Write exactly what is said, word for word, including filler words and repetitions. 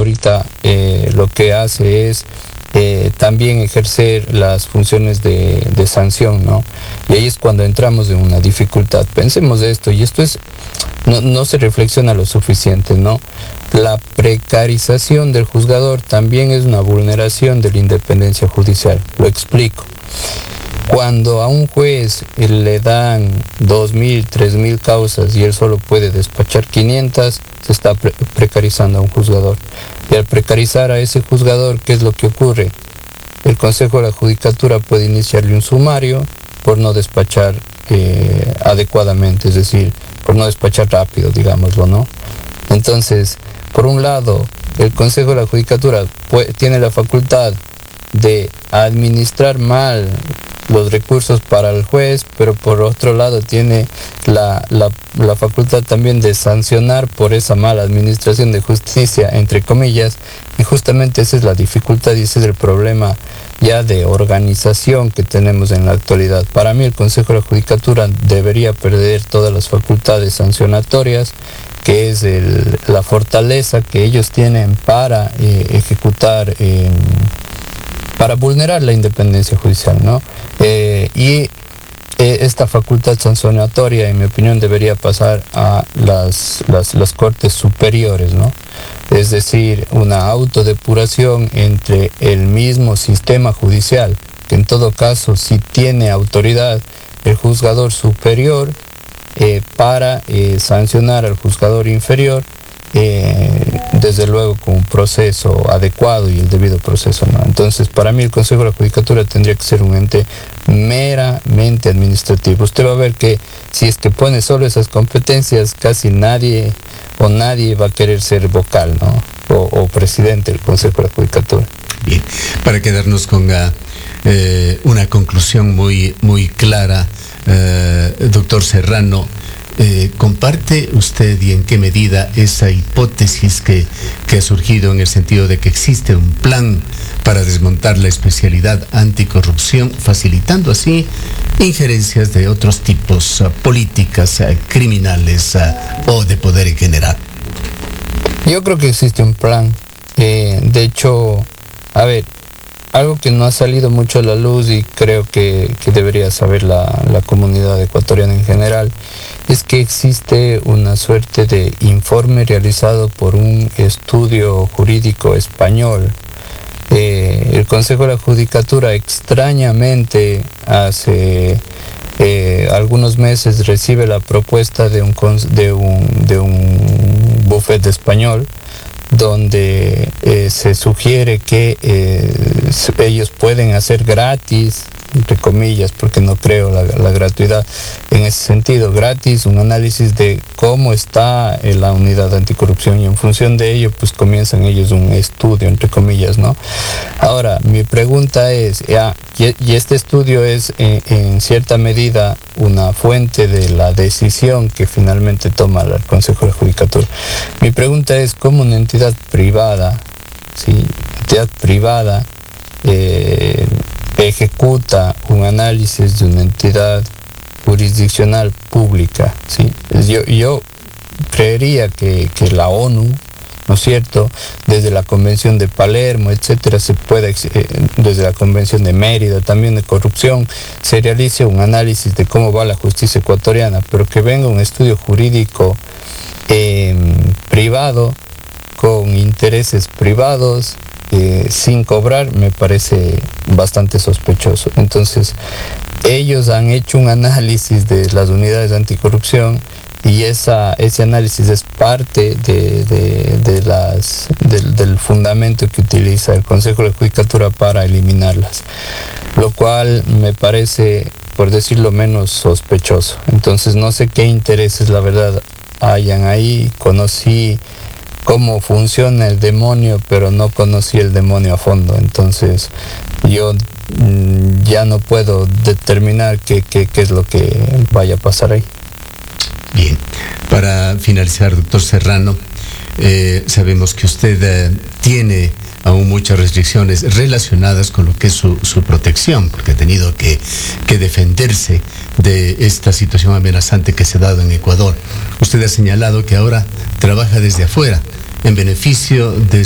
ahorita eh, lo que hace es eh, también ejercer las funciones de, de sanción, ¿no? Y ahí es cuando entramos en una dificultad. Pensemos de esto, y esto es, no, no se reflexiona lo suficiente, ¿no? La precarización del juzgador también es una vulneración de la independencia judicial. Lo explico. Cuando a un juez le dan dos mil, tres mil causas y él solo puede despachar quinientas, se está pre precarizando a un juzgador. Y al precarizar a ese juzgador, ¿qué es lo que ocurre? El Consejo de la Judicatura puede iniciarle un sumario por no despachar eh, adecuadamente, es decir, por no despachar rápido, digámoslo, ¿no? Entonces, por un lado, el Consejo de la Judicatura puede, tiene la facultad de administrar mal los recursos para el juez, pero por otro lado tiene la, la, la facultad también de sancionar por esa mala administración de justicia, entre comillas, y justamente esa es la dificultad y ese es el problema ya de organización que tenemos en la actualidad. Para mí el Consejo de la Judicatura debería perder todas las facultades sancionatorias, que es el, la fortaleza que ellos tienen para eh, ejecutar, eh, para vulnerar la independencia judicial, ¿no? Eh, y eh, esta facultad sancionatoria, en mi opinión, debería pasar a las, las, las cortes superiores, ¿no? Es decir, una autodepuración entre el mismo sistema judicial, que en todo caso sí tiene autoridad el juzgador superior eh, para eh, sancionar al juzgador inferior, Eh, desde luego con un proceso adecuado y el debido proceso, ¿no? Entonces, para mí el Consejo de la Judicatura tendría que ser un ente meramente administrativo. Usted va a ver que si es que pone solo esas competencias, casi nadie o nadie va a querer ser vocal, ¿no? O, o presidente del Consejo de la Judicatura. Bien, para quedarnos con uh, eh, una conclusión muy, muy clara, uh, doctor Serrano, Eh, ¿comparte usted y en qué medida esa hipótesis que, que ha surgido en el sentido de que existe un plan para desmontar la especialidad anticorrupción, facilitando así injerencias de otros tipos, uh, políticas, uh, criminales uh, o de poder en general? Yo creo que existe un plan. Eh, de hecho, a ver, algo que no ha salido mucho a la luz y creo que, que debería saber la, la comunidad ecuatoriana en general, es que existe una suerte de informe realizado por un estudio jurídico español. Eh, el Consejo de la Judicatura extrañamente hace eh, algunos meses recibe la propuesta de un, de un, de un bufete español, donde eh, se sugiere que eh, ellos pueden hacer gratis, entre comillas, porque no creo la, la gratuidad en ese sentido, gratis, un análisis de cómo está eh, la unidad anticorrupción, y en función de ello pues comienzan ellos un estudio, entre comillas, ¿no? Ahora, mi pregunta es, ya, y, y este estudio es eh, en cierta medida una fuente de la decisión que finalmente toma el Consejo de la Judicatura. Mi pregunta es, ¿cómo una entidad privada, sí, entidad privada, eh, ejecuta un análisis de una entidad jurisdiccional pública, ¿sí? Yo, yo creería que, que la ONU, ¿no es cierto?, desde la Convención de Palermo, etcétera, se puede, eh, desde la Convención de Mérida, también de corrupción, se realice un análisis de cómo va la justicia ecuatoriana, pero que venga un estudio jurídico eh, privado, con intereses privados, Eh, sin cobrar, me parece bastante sospechoso. Entonces, ellos han hecho un análisis de las unidades anticorrupción y esa, ese análisis es parte de, de, de las, de, del fundamento que utiliza el Consejo de la Judicatura para eliminarlas, lo cual me parece, por decirlo menos, sospechoso. Entonces, no sé qué intereses, la verdad, hayan ahí. Conocí cómo funciona el demonio, pero no conocí el demonio a fondo. Entonces yo mmm, ya no puedo determinar qué, qué, qué es lo que vaya a pasar ahí. Bien, para finalizar, doctor Serrano, eh, sabemos que usted eh, tiene aún muchas restricciones relacionadas con lo que es su, su protección, porque ha tenido que, que defenderse de esta situación amenazante que se ha dado en Ecuador. Usted ha señalado que ahora trabaja desde afuera, en beneficio de